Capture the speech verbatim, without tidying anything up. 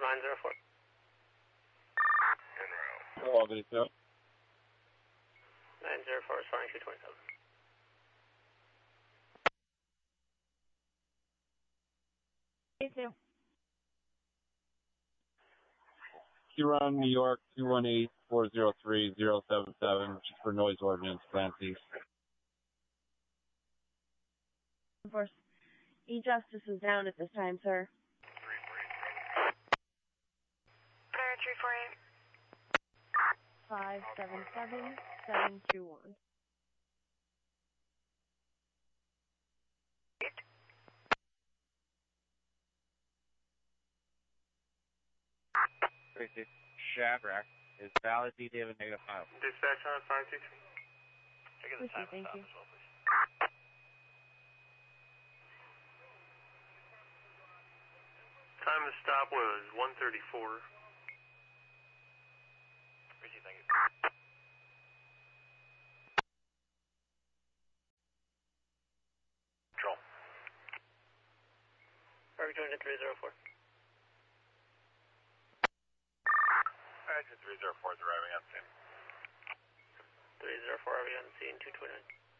nine zero four. Albany, so. nine zero four, responding two twenty-seven. Me too. Huron, New York, two one eight, four zero three, zero seven seven, which is for noise ordinance, Clancy. Of course. E-Justice is down at this time, sir. three four eight. five seven seven, seven two one. Tracy, Shadrack is valid D David negative five. Dispatch on five two three. Take the time thank you. As well, please. Time to stop was one thirty-four. Tracy, thank you. Control. Are we going to three zero four? Exit three zero four is arriving on scene. three zero four, are we on scene two twenty-nine?